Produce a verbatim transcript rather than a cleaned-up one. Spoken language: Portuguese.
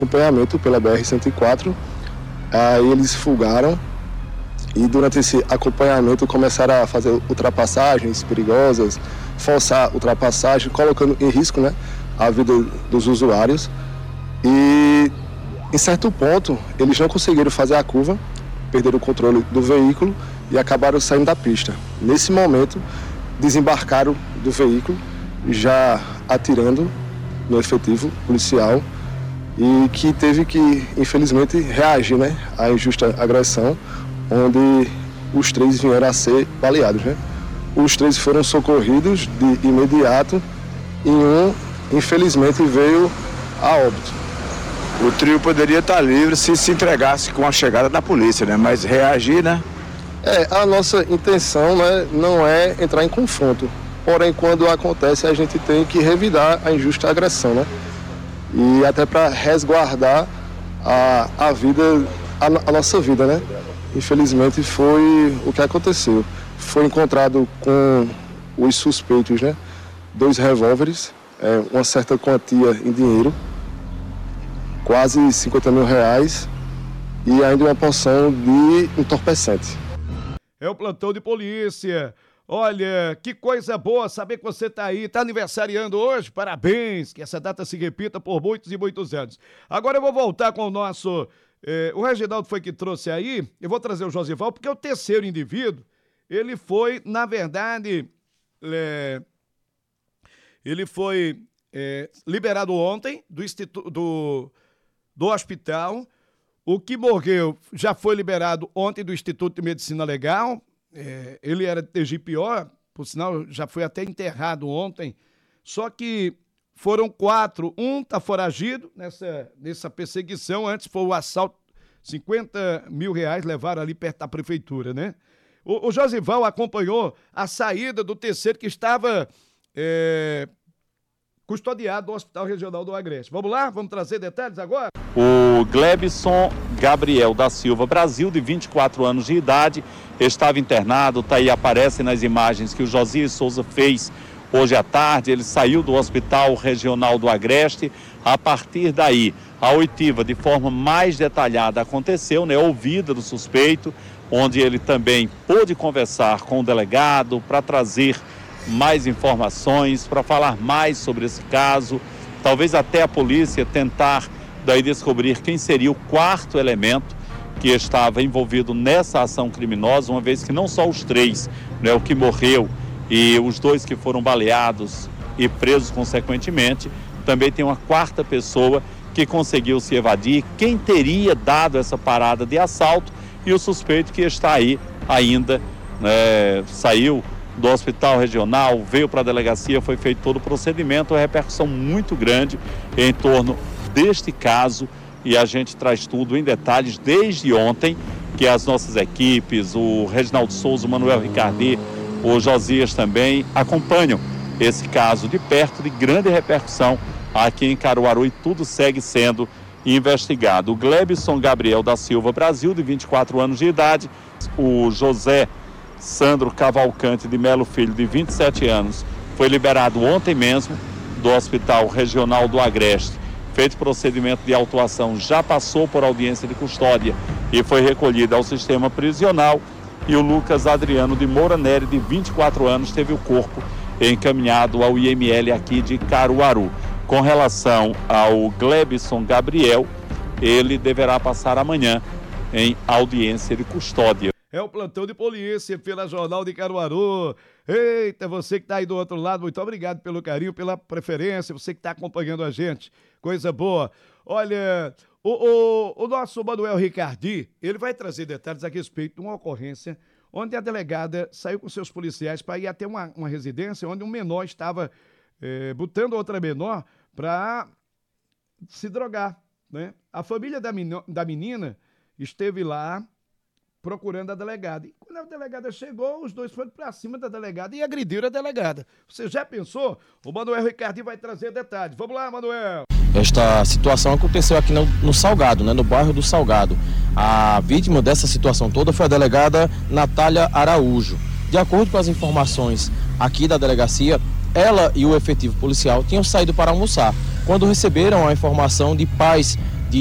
acompanhamento pela B R cento e quatro, aí eles fugaram e durante esse acompanhamento começaram a fazer ultrapassagens perigosas, forçar ultrapassagem, colocando em risco, né, a vida dos usuários. E em certo ponto eles não conseguiram fazer a curva, perderam o controle do veículo e acabaram saindo da pista. Nesse momento desembarcaram do veículo, já atirando no efetivo policial, e que teve que, infelizmente, reagir, né, à injusta agressão, onde os três vieram a ser baleados, né? Os três foram socorridos de imediato e um, infelizmente, veio a óbito. O trio poderia estar livre se se entregasse com a chegada da polícia, né? Mas reagir, né? É, a nossa intenção, né, não é entrar em confronto. Porém, quando acontece, a gente tem que revidar a injusta agressão, né? E até para resguardar a, a vida, a, a nossa vida, né? Infelizmente foi o que aconteceu. Foi encontrado com os suspeitos, né, dois revólveres, é, uma certa quantia em dinheiro, quase cinquenta mil reais, e ainda uma porção de entorpecente. É o plantão de polícia. Olha, que coisa boa saber que você está aí, está aniversariando hoje, parabéns, que essa data se repita por muitos e muitos anos. Agora eu vou voltar com o nosso, eh, o Reginaldo foi que trouxe aí, eu vou trazer o Josival, porque o terceiro indivíduo, ele foi, na verdade, é, ele foi é, liberado ontem do, institu- do, do hospital, o que morreu já foi liberado ontem do Instituto de Medicina Legal. É, ele era de T G P O, por sinal, já foi até enterrado ontem, só que foram quatro, um tá foragido nessa, nessa perseguição, antes foi o assalto, cinquenta mil reais levaram ali perto da prefeitura, né? O, o Josival acompanhou a saída do terceiro que estava é, custodiado do Hospital Regional do Agreste. Vamos lá? Vamos trazer detalhes agora? O Glebson Gabriel da Silva Brasil, de vinte e quatro anos de idade, estava internado, tá aí, aparece nas imagens que o Josias Souza fez hoje à tarde. Ele saiu do Hospital Regional do Agreste. A partir daí, a oitiva de forma mais detalhada aconteceu, né? Ouvida do suspeito, onde ele também pôde conversar com o delegado para trazer mais informações, para falar mais sobre esse caso, talvez até a polícia tentar daí descobrir quem seria o quarto elemento que estava envolvido nessa ação criminosa, uma vez que não só os três, né, o que morreu e os dois que foram baleados e presos consequentemente, também tem uma quarta pessoa que conseguiu se evadir, quem teria dado essa parada de assalto, e o suspeito que está aí ainda, né, saiu do hospital regional, veio para a delegacia, foi feito todo o procedimento, uma repercussão muito grande em torno deste caso, e a gente traz tudo em detalhes desde ontem, que as nossas equipes, o Reginaldo Souza, o Manuel Ricardi, o Josias também acompanham esse caso de perto, de grande repercussão aqui em Caruaru, e tudo segue sendo investigado. O Glebson Gabriel da Silva Brasil, de vinte e quatro anos de idade, o José Sandro Cavalcante de Melo Filho, de vinte e sete anos, foi liberado ontem mesmo do Hospital Regional do Agreste. Feito procedimento de autuação, já passou por audiência de custódia e foi recolhido ao sistema prisional. E o Lucas Adriano de Moura Nery, de vinte e quatro anos, teve o corpo encaminhado ao I M L aqui de Caruaru. Com relação ao Glebson Gabriel, ele deverá passar amanhã em audiência de custódia. É o plantão de polícia pela Jornal de Caruaru. Eita, você que está aí do outro lado, muito obrigado pelo carinho, pela preferência, você que está acompanhando a gente, coisa boa. Olha, o, o, o nosso Manuel Ricardi, ele vai trazer detalhes a respeito de uma ocorrência onde a delegada saiu com seus policiais para ir até uma, uma residência onde um menor estava é, botando outra menor para se drogar, né? A família da, menino, da menina esteve lá procurando a delegada. E quando a delegada chegou, os dois foram para cima da delegada e agrediram a delegada. Você já pensou? O Manuel Ricardi vai trazer detalhes. Vamos lá, Manuel! Esta situação aconteceu aqui no, no Salgado, né, no bairro do Salgado. A vítima dessa situação toda foi a delegada Natália Araújo. De acordo com as informações aqui da delegacia, ela e o efetivo policial tinham saído para almoçar, quando receberam a informação de pais